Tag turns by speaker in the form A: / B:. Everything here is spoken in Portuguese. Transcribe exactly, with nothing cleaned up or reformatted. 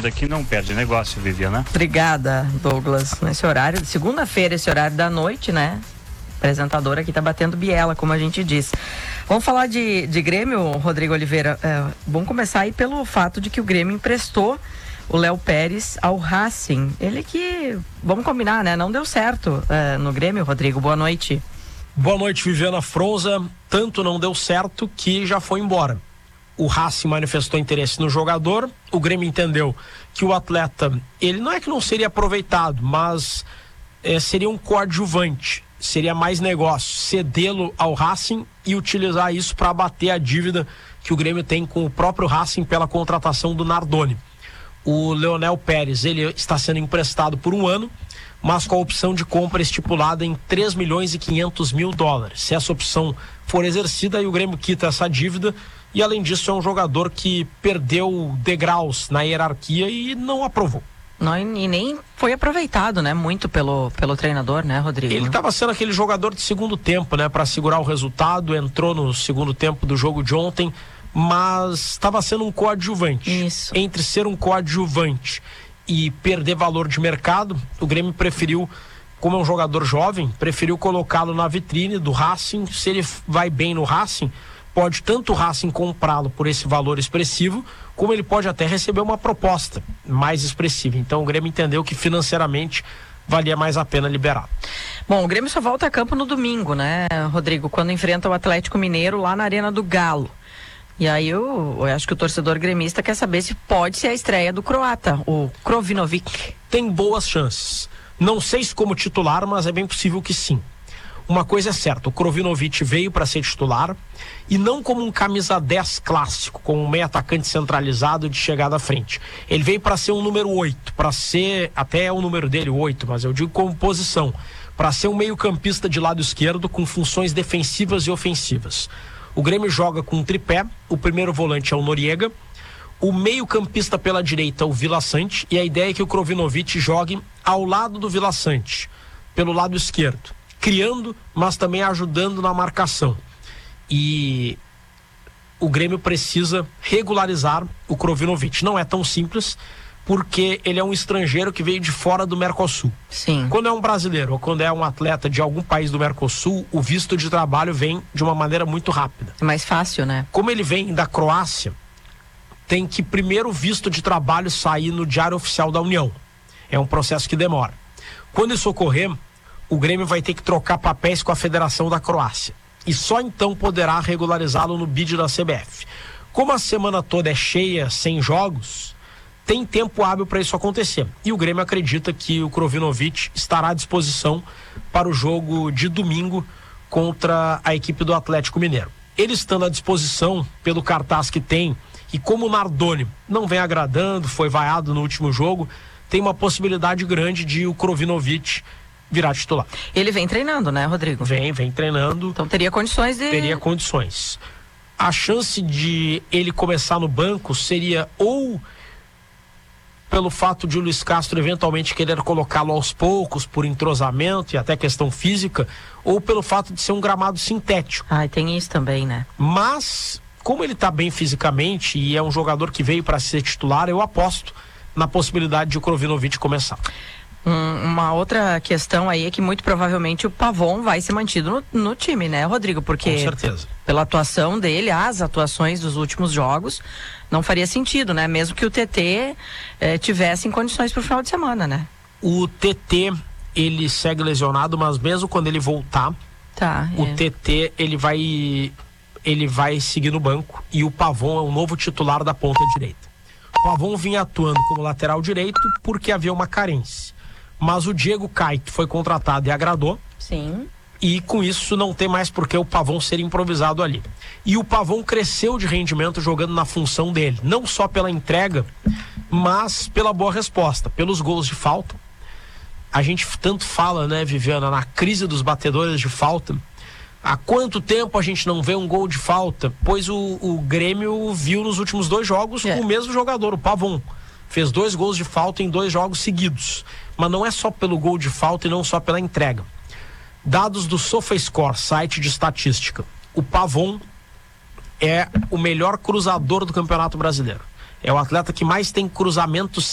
A: ajuda aqui, não perde negócio, Viviana.
B: Obrigada, Douglas. Nesse horário, segunda-feira, esse horário da noite, né? O apresentador aqui tá batendo biela, como a gente diz. Vamos falar de, de Grêmio, Rodrigo Oliveira. É, vamos começar aí pelo fato de que o Grêmio emprestou o Léo Pérez ao Racing. Ele que, vamos combinar, né? Não deu certo é, no Grêmio, Rodrigo. Boa noite.
C: Boa noite, Viviana Fronza. Tanto não deu certo que já foi embora. O Racing manifestou interesse no jogador, o Grêmio entendeu que o atleta, ele não é que não seria aproveitado, mas é, seria um coadjuvante, seria mais negócio, cedê-lo ao Racing e utilizar isso para abater a dívida que o Grêmio tem com o próprio Racing pela contratação do Nardoni. O Leonel Pérez, ele está sendo emprestado por um ano, mas com a opção de compra estipulada em três milhões e quinhentos mil dólares. Se essa opção for exercida, aí o Grêmio quita essa dívida. E além disso é um jogador que perdeu degraus na hierarquia e não aprovou.
B: Não, e nem foi aproveitado, né? Muito pelo, pelo treinador, né, Rodrigo?
C: Ele estava sendo aquele jogador de segundo tempo, né? Para segurar o resultado, entrou no segundo tempo do jogo de ontem, mas estava sendo um coadjuvante.
B: Isso.
C: Entre ser um coadjuvante e perder valor de mercado, o Grêmio preferiu, como é um jogador jovem, preferiu colocá-lo na vitrine do Racing. Se ele vai bem no Racing, pode tanto o Racing comprá-lo por esse valor expressivo, como ele pode até receber uma proposta mais expressiva. Então o Grêmio entendeu que financeiramente valia mais a pena liberar.
B: Bom, o Grêmio só volta a campo no domingo, né, Rodrigo? Quando enfrenta o Atlético Mineiro lá na Arena do Galo. E aí eu, eu acho que o torcedor gremista quer saber se pode ser a estreia do croata, o Krovinovic.
C: Tem boas chances. Não sei se como titular, mas é bem possível que sim. Uma coisa é certa, o Krovinovic veio para ser titular e não como um camisa dez clássico, como um meio atacante centralizado de chegada à frente. Ele veio para ser um número oito, para ser, até é o número dele, oito, mas eu digo como posição, para ser um meio campista de lado esquerdo com funções defensivas e ofensivas. O Grêmio joga com um tripé, o primeiro volante é o Noriega, o meio campista pela direita é o Vila Sante, e a ideia é que o Krovinovic jogue ao lado do Vila Sante, pelo lado esquerdo, criando, mas também ajudando na marcação. E o Grêmio precisa regularizar o Krovinovic. Não é tão simples, porque ele é um estrangeiro que veio de fora do Mercosul.
B: Sim.
C: Quando é um brasileiro ou quando é um atleta de algum país do Mercosul, o visto de trabalho vem de uma maneira muito rápida.
B: É mais fácil, né?
C: Como ele vem da Croácia, tem que primeiro o visto de trabalho sair no Diário Oficial da União. É um processo que demora. Quando isso ocorrer, o Grêmio vai ter que trocar papéis com a Federação da Croácia. E só então poderá regularizá-lo no B I D da C B F. Como a semana toda é cheia, sem jogos, tem tempo hábil para isso acontecer. E o Grêmio acredita que o Krovinovic estará à disposição para o jogo de domingo contra a equipe do Atlético Mineiro. Ele estando à disposição pelo cartaz que tem, e como o Nardoni não vem agradando, foi vaiado no último jogo, tem uma possibilidade grande de o Krovinovic virar titular.
B: Ele vem treinando, né, Rodrigo?
C: Vem, vem treinando.
B: Então teria condições de...
C: Teria condições. A chance de ele começar no banco seria ou pelo fato de o Luiz Castro eventualmente querer colocá-lo aos poucos por entrosamento e até questão física, ou pelo fato de ser um gramado sintético.
B: Ah, tem isso também, né?
C: Mas, como ele está bem fisicamente e é um jogador que veio para ser titular, eu aposto na possibilidade de o Krovinovic começar.
B: Um, uma outra questão aí é que muito provavelmente o Pavon vai ser mantido no, no time, né, Rodrigo? Porque
C: com certeza,
B: pela atuação dele, as atuações dos últimos jogos, não faria sentido, né? Mesmo que o T T eh, tivesse em condições para o final de semana, né?
C: O T T, ele segue lesionado, mas mesmo quando ele voltar,
B: tá,
C: o
B: é.
C: T T, ele vai, ele vai seguir no banco e o Pavon é o novo titular da ponta direita. O Pavon vinha atuando como lateral direito porque havia uma carência. Mas o Diego Caio, que foi contratado e agradou.
B: Sim.
C: E com isso não tem mais por que o Pavon ser improvisado ali. E o Pavon cresceu de rendimento jogando na função dele. Não só pela entrega, mas pela boa resposta, pelos gols de falta. A gente tanto fala, né, Viviana, na crise dos batedores de falta. Há quanto tempo a gente não vê um gol de falta? Pois o, o Grêmio viu nos últimos dois jogos é. o mesmo jogador, o Pavon. Fez dois gols de falta em dois jogos seguidos. Mas não é só pelo gol de falta e não só pela entrega. Dados do SofaScore, site de estatística. O Pavon é o melhor cruzador do Campeonato Brasileiro. É o atleta que mais tem cruzamentos